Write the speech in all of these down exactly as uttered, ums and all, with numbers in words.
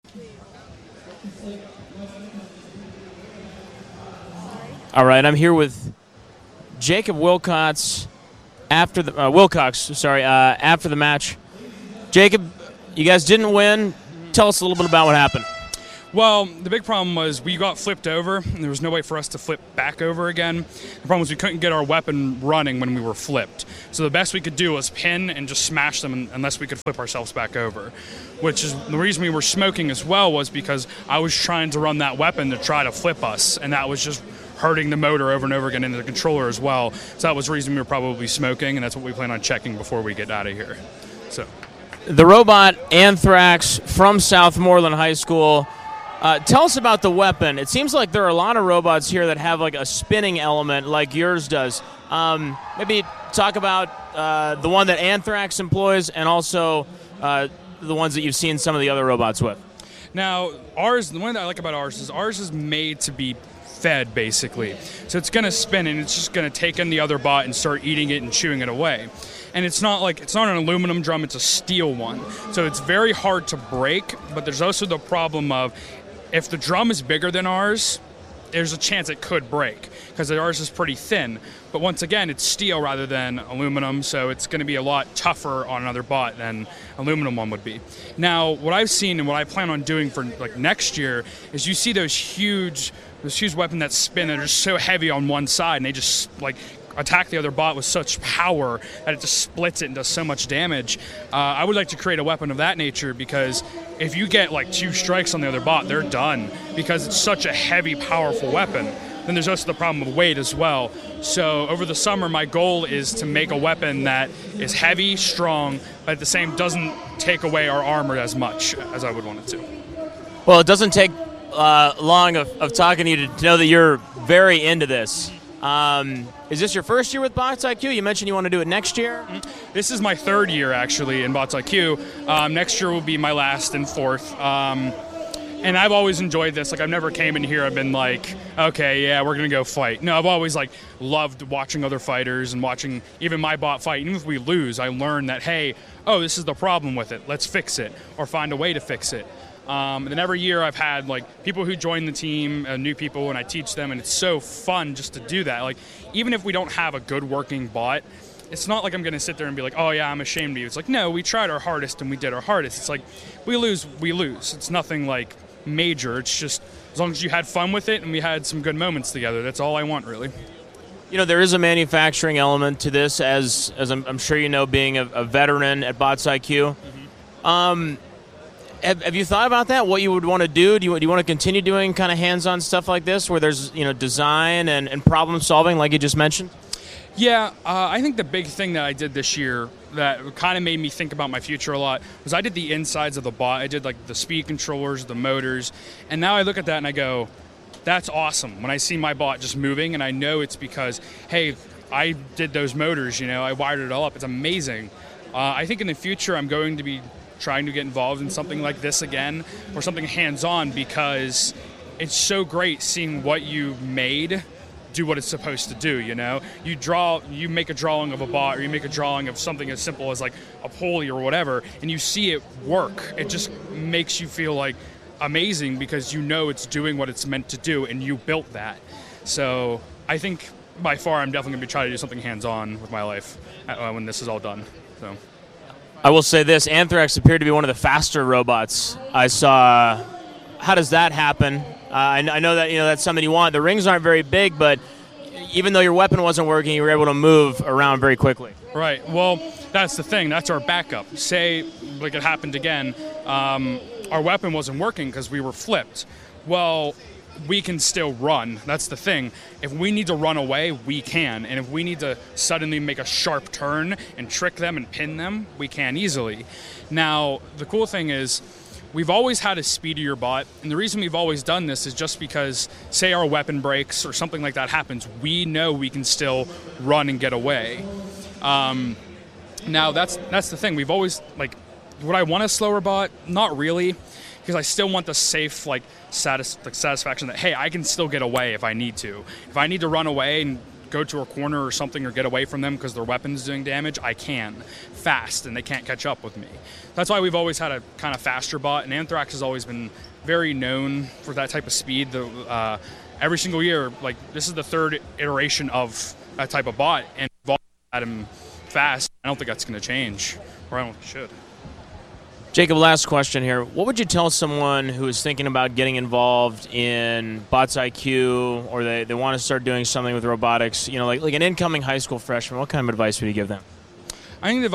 All right, I'm here with Jacob Wilcox after the uh, Wilcox. Sorry, uh, after the match. Jacob, you guys didn't win. Tell us a little bit about what happened. Well, the big problem was we got flipped over, and there was no way for us to flip back over again. The problem was we couldn't get our weapon running when we were flipped. So the best we could do was pin and just smash them unless we could flip ourselves back over, which is the reason we were smoking as well, was because I was trying to run that weapon to try to flip us, and that was just hurting the motor over and over again into the controller as well. So that was the reason we were probably smoking, and that's what we plan on checking before we get out of here. So, the robot Anthrax from Southmoreland High School. Uh, tell us about the weapon. It seems like there are a lot of robots here that have like a spinning element like yours does. Um, maybe talk about uh, the one that Anthrax employs and also uh, the ones that you've seen some of the other robots with. Now, ours, the one that I like about ours is ours is made to be fed, basically. So it's going to spin, and it's just going to take in the other bot and start eating it and chewing it away. And it's not like it's not an aluminum drum, it's a steel one. So it's very hard to break, but there's also the problem of if the drum is bigger than ours, there's a chance it could break because ours is pretty thin. But once again, it's steel rather than aluminum, so it's going to be a lot tougher on another bot than aluminum one would be. Now, what I've seen and what I plan on doing for like next year is you see those huge, those huge weapons that spin that are just so heavy on one side, and they just like attack the other bot with such power that it just splits it and does so much damage. Uh, I would like to create a weapon of that nature because if you get like two strikes on the other bot, they're done because it's such a heavy, powerful weapon. Then there's also the problem of weight as well. So over the summer, my goal is to make a weapon that is heavy, strong, but at the same doesn't take away our armor as much as I would want it to. Well, it doesn't take uh, long of, of talking to you to know that you're very into this. Um, is this your first year with Bots I Q? You mentioned you want to do it next year? This is my third year, actually, in Bots I Q. Um, next year will be my last and fourth. Um, and I've always enjoyed this. Like, I've never came in here and been like, okay, yeah, we're going to go fight. No, I've always, like, loved watching other fighters and watching even my bot fight. Even if we lose, I learn that, hey, oh, this is the problem with it. Let's fix it or find a way to fix it. Um, and then every year I've had like people who join the team, uh, new people, and I teach them, and it's so fun just to do that. Like, even if we don't have a good working bot, it's not like I'm going to sit there and be like, oh yeah, I'm ashamed of you. It's like, no, we tried our hardest and we did our hardest. It's like, we lose, we lose. It's nothing like major. It's just as long as you had fun with it and we had some good moments together. That's all I want, really. You know, there is a manufacturing element to this, as as I'm, I'm sure you know, being a, a veteran at Bots I Q. Mm-hmm. Um, Have, have you thought about that? What you would want to do? Do you, do you want to continue doing kind of hands-on stuff like this, where there's you know design and, and problem solving, like you just mentioned? Yeah, uh, I think the big thing that I did this year that kind of made me think about my future a lot was I did the insides of the bot. I did like the speed controllers, the motors, and now I look at that and I go, that's awesome. When I see my bot just moving, and I know it's because, hey, I did those motors. You know, I wired it all up. It's amazing. Uh, I think in the future I'm going to be trying to get involved in something like this again, or something hands-on, because it's so great seeing what you made do what it's supposed to do. You know, you draw, you make a drawing of a bot, or you make a drawing of something as simple as like a pulley or whatever, and you see it work. It just makes you feel like amazing because you know it's doing what it's meant to do, and you built that. So I think by far I'm definitely going to be trying to do something hands-on with my life uh, when this is all done. So. I will say this, Anthrax appeared to be one of the faster robots I saw. How does that happen? Uh, I, I know that you know that's something you want. The rings aren't very big, but even though your weapon wasn't working, you were able to move around very quickly. Right. Well, that's the thing. That's our backup. Say, like it happened again, um, our weapon wasn't working because we were flipped. Well, we can still run. That's the thing. If we need to run away, we can. And if we need to suddenly make a sharp turn and trick them and pin them, we can easily. Now, the cool thing is we've always had a speedier bot. And the reason we've always done this is just because, say our weapon breaks or something like that happens, we know we can still run and get away. Um, now, that's that's the thing. We've always, like, would I want a slower bot? Not really. Because I still want the safe, like, satis- like, satisfaction that, hey, I can still get away if I need to. If I need to run away and go to a corner or something or get away from them because their weapon's doing damage, I can fast, and they can't catch up with me. That's why we've always had a kind of faster bot, and Anthrax has always been very known for that type of speed. The, uh, every single year, like this is the third iteration of that type of bot, and we've always had him fast. I don't think that's going to change, or I don't think it should. Jacob, last question here. What would you tell someone who is thinking about getting involved in Bots I Q, or they, they want to start doing something with robotics, you know, like, like an incoming high school freshman? What kind of advice would you give them? I think the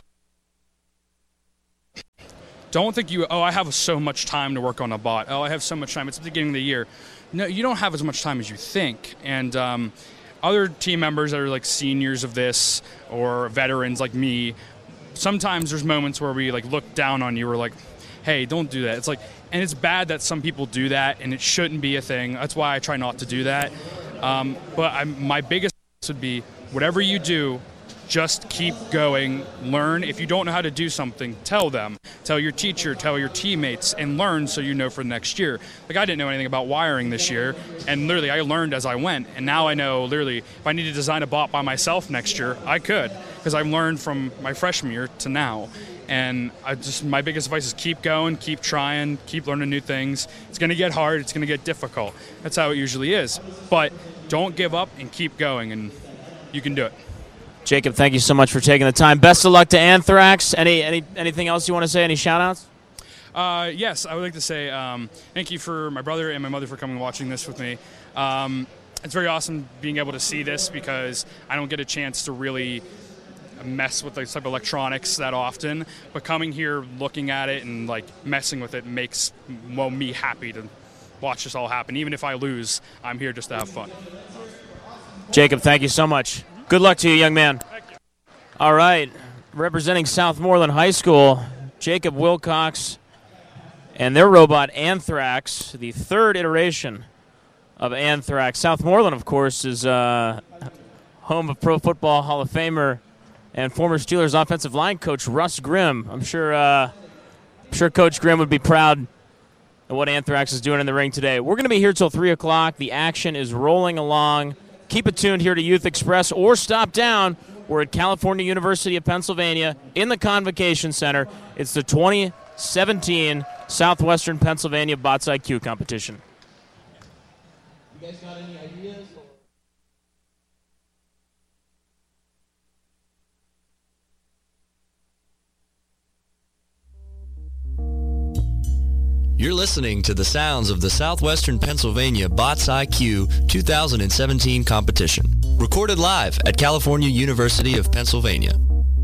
don't think you, oh, I have so much time to work on a bot. Oh, I have so much time. It's the beginning of the year. No, you don't have as much time as you think. And um, other team members that are like seniors of this or veterans like me, sometimes there's moments where we like look down on you. We're like, hey, don't do that. It's like, and it's bad that some people do that, and it shouldn't be a thing. That's why I try not to do that. Um, but I'm, my biggest would be, whatever you do, just keep going, learn. If you don't know how to do something, tell them. Tell your teacher, tell your teammates, and learn so you know for next year. Like, I didn't know anything about wiring this year, and literally I learned as I went. And now I know, literally, if I need to design a bot by myself next year, I could, because I've learned from my freshman year to now. And I just, my biggest advice is keep going, keep trying, keep learning new things. It's going to get hard, it's going to get difficult. That's how it usually is. But don't give up and keep going, and you can do it. Jacob, thank you so much for taking the time. Best of luck to Anthrax. Any, any anything else you want to say? Any shout-outs? Uh, yes, I would like to say um, thank you for my brother and my mother for coming and watching this with me. Um, it's very awesome being able to see this because I don't get a chance to really mess with this type of electronics that often. But coming here, looking at it, and like messing with it makes well, me happy to watch this all happen. Even if I lose, I'm here just to have fun. Jacob, thank you so much. Good luck to you, young man. All right, representing Southmoreland High School, Jacob Wilcox and their robot Anthrax, the third iteration of Anthrax. Southmoreland, of course, is uh, home of Pro Football Hall of Famer and former Steelers offensive line coach Russ Grimm. I'm sure, uh, I'm sure Coach Grimm would be proud of what Anthrax is doing in the ring today. We're going to be here till three o'clock. The action is rolling along. Keep it tuned here to Youth Express or stop down. We're at California University of Pennsylvania in the Convocation Center. It's the twenty seventeen Southwestern Pennsylvania Bots I Q competition. You guys got any ideas? You're listening to the sounds of the Southwestern Pennsylvania Bots I Q two thousand seventeen competition, recorded live at California University of Pennsylvania.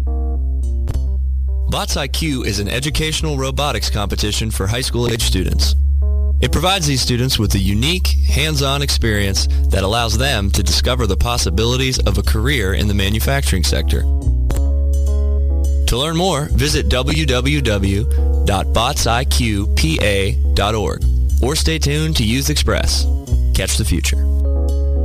Bots I Q is an educational robotics competition for high school age students. It provides these students with a unique, hands-on experience that allows them to discover the possibilities of a career in the manufacturing sector. To learn more, visit w w w dot bots i q p a dot org or stay tuned to Youth Express. Catch the future.